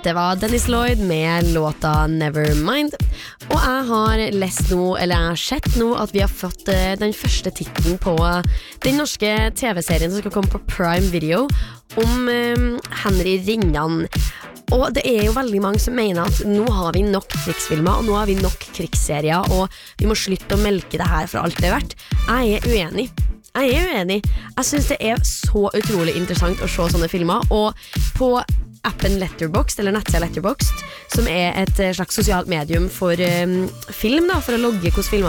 Det var Dennis Lloyd med låta Nevermind. Og jeg har lest nå, eller jeg har sett nå, at vi har fått den første titlen på den norske TV-serien som skal komme på Prime Video om Henry Ringan. Og det jo veldig mange som mener at nå har vi nok krigsfilmer, og nå har vi nok krigsserier, og vi må slutte å melke det her for alt det verdt. Jeg uenig. Jeg synes det så utrolig interessant å se sånne filmer, og på appen Letterboxd, eller nettsida Letterboxd, som et slags sosialt medium for film da, for å logge hvordan filmer